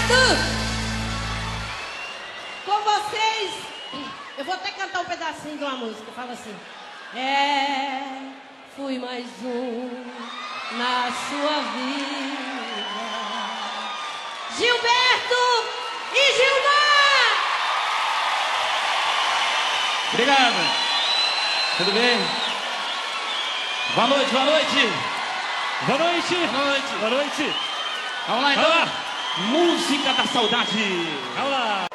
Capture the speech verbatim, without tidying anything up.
Gilberto! Com vocês, eu vou até cantar um pedacinho de uma música, fala assim. É, fui mais um na sua vida. Gilberto e Gilmar! Obrigado. Tudo bem? Boa noite, boa noite. Boa noite. Boa noite. Boa noite. Vamos lá então. Vamos lá. Música da saudade. Vamos lá.